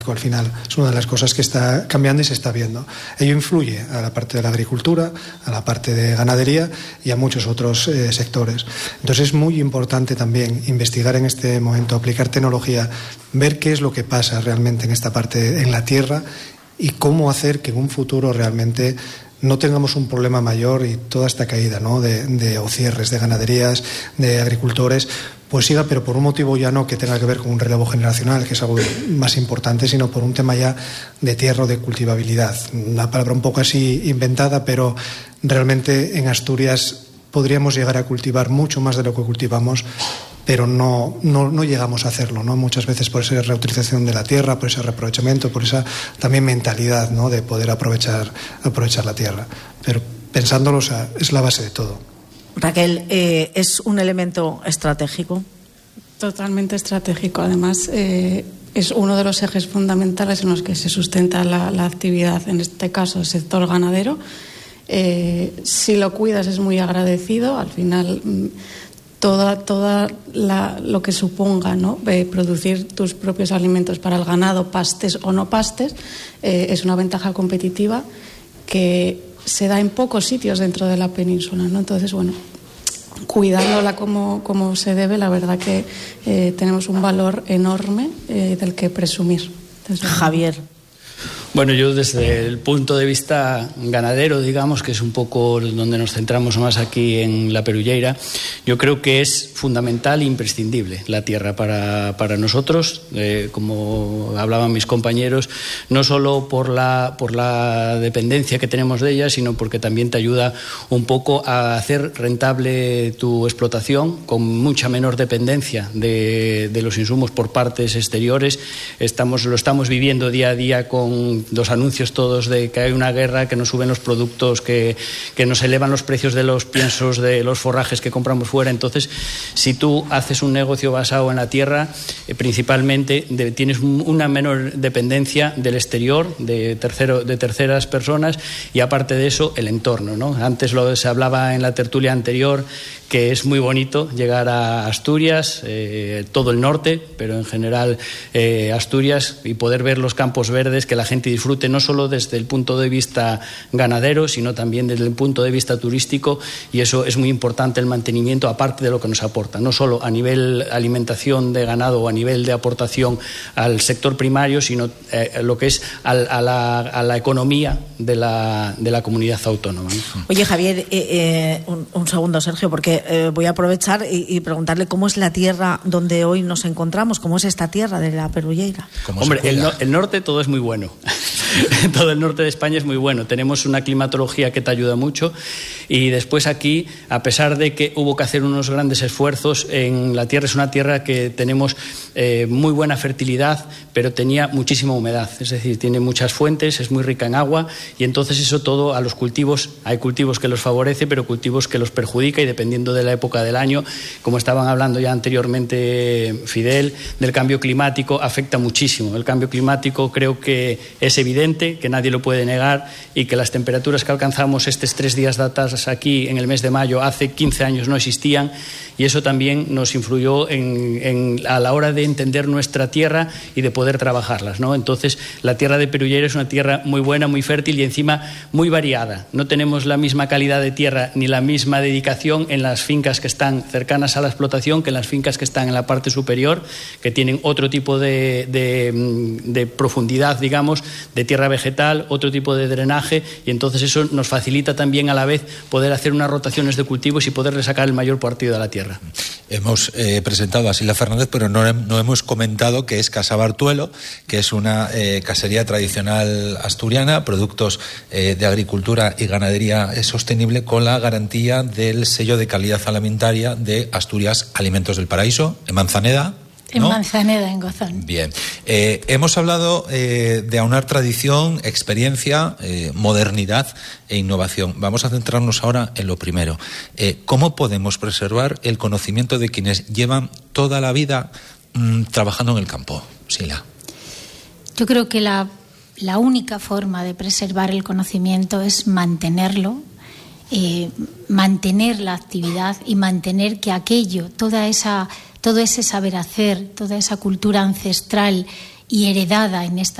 Al final es una de las cosas que está cambiando y se está viendo. Ello influye a la parte de la agricultura, a la parte de ganadería y a muchos otros sectores. Entonces es muy importante también investigar en este momento, aplicar tecnología, ver qué es lo que pasa realmente en esta parte, en la tierra, y cómo hacer que en un futuro realmente no tengamos un problema mayor y toda esta caída, ¿no?, o cierres de ganaderías, de agricultores, pues siga, pero por un motivo ya no que tenga que ver con un relevo generacional, que es algo más importante, sino por un tema ya de tierra o de cultivabilidad. Una palabra un poco así inventada, pero realmente en Asturias podríamos llegar a cultivar mucho más de lo que cultivamos, pero no llegamos a hacerlo, ¿no? Muchas veces por esa reutilización de la tierra, por ese reaprovechamiento, por esa también mentalidad, ¿no?, de poder aprovechar la tierra. Pero pensándolo, o sea, es la base de todo. Raquel, ¿es un elemento estratégico? Totalmente estratégico. Además, es uno de los ejes fundamentales en los que se sustenta la actividad, en este caso el sector ganadero. Si lo cuidas es muy agradecido. Al final, toda lo que suponga, ¿no?, producir tus propios alimentos para el ganado, pastes o no pastes, es una ventaja competitiva que se da en pocos sitios dentro de la península, ¿no? Entonces, bueno, cuidándola como se debe, la verdad que tenemos un valor enorme del que presumir. Entonces, Javier. Bueno, yo desde el punto de vista ganadero, digamos, que es un poco donde nos centramos más aquí en la Perulleira, yo creo que es fundamental e imprescindible la tierra para nosotros, como hablaban mis compañeros, no solo por la dependencia que tenemos de ella, sino porque también te ayuda un poco a hacer rentable tu explotación con mucha menor dependencia de los insumos por partes exteriores. Lo estamos viviendo día a día con los anuncios todos de que hay una guerra, que nos suben los productos, que nos elevan los precios de los piensos, de los forrajes que compramos fuera. Entonces, si tú haces un negocio basado en la tierra, principalmente tienes una menor dependencia del exterior, de terceras personas, y aparte de eso, el entorno, ¿no? Antes se hablaba en la tertulia anterior que es muy bonito llegar a Asturias, todo el norte, pero en general Asturias, y poder ver los campos verdes, que la gente disfrute no solo desde el punto de vista ganadero, sino también desde el punto de vista turístico, y eso es muy importante, el mantenimiento, aparte de lo que nos aporta, no solo a nivel alimentación de ganado o a nivel de aportación al sector primario, sino lo que es a la economía de la comunidad autónoma. Oye, Javier, un segundo, Sergio, porque voy a aprovechar y preguntarle cómo es la tierra donde hoy nos encontramos, cómo es esta tierra de la Perulleira. Hombre, el norte todo es muy bueno. Todo el norte de España es muy bueno. Tenemos una climatología que te ayuda mucho, y después aquí, a pesar de que hubo que hacer unos grandes esfuerzos, en la tierra es una tierra que tenemos muy buena fertilidad, pero tenía muchísima humedad, es decir, tiene muchas fuentes, es muy rica en agua, y entonces eso todo a los cultivos, hay cultivos que los favorece, pero cultivos que los perjudica, y dependiendo de la época del año, como estaban hablando ya anteriormente Fidel, del cambio climático, afecta muchísimo. El cambio climático creo que es evidente, que nadie lo puede negar, y que las temperaturas que alcanzamos estos 3 días datas aquí en el mes de mayo hace 15 años no existían, y eso también nos influyó a la hora de entender nuestra tierra y de poder trabajarlas, ¿no? Entonces, la tierra de Perulleira es una tierra muy buena, muy fértil y encima muy variada. No tenemos la misma calidad de tierra ni la misma dedicación en las fincas que están cercanas a la explotación que en las fincas que están en la parte superior, que tienen otro tipo de profundidad, digamos, de tierra vegetal, otro tipo de drenaje, y entonces eso nos facilita también a la vez poder hacer unas rotaciones de cultivos y poderle sacar el mayor partido a la tierra. Hemos presentado a Silvia Fernández, pero no hemos comentado que es Casa Bartuelo, que es una casería tradicional asturiana, productos de agricultura y ganadería sostenible, con la garantía del sello de calidad alimentaria de Asturias Alimentos del Paraíso, en Manzaneda, ¿no? En Manzaneda, en Gozán. Bien. Hemos hablado de aunar tradición, experiencia, modernidad e innovación. Vamos a centrarnos ahora en lo primero. ¿Cómo podemos preservar el conocimiento de quienes llevan toda la vida trabajando en el campo? Sila. Yo creo que la única forma de preservar el conocimiento es mantenerlo, mantener la actividad y mantener que aquello, todo ese saber hacer, toda esa cultura ancestral y heredada en esta